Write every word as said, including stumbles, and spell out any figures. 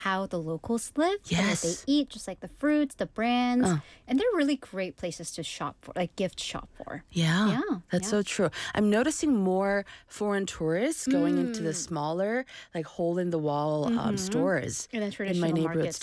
how the locals live and what they Yes. eat, just like the fruits, the brands. Uh. And they're really great places to shop for, like gift shop for. Yeah, Yeah, that's yeah. so true. I'm noticing more foreign tourists going into the Mm. smaller, like hole in the wall um, Mm-hmm. stores And then in my traditional neighborhood markets